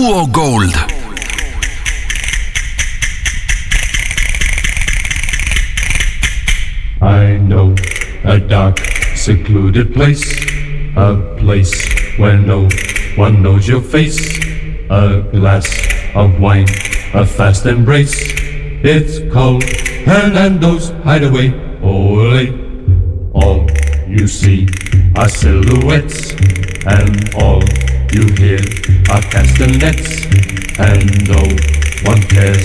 Duo Gold. I know a dark, secluded place, a place where no one knows your face. A glass of wine, a fast embrace. It's called Hernando's Hideaway. Ole, all you see are silhouettes, and all you hear are castanets, and no one cares